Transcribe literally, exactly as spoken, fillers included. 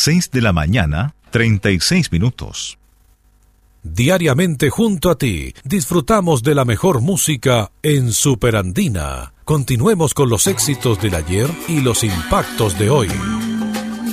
seis de la mañana, treinta y seis minutos. Diariamente junto a ti, disfrutamos de la mejor música en Superandina. Continuemos con los éxitos del ayer y los impactos de hoy.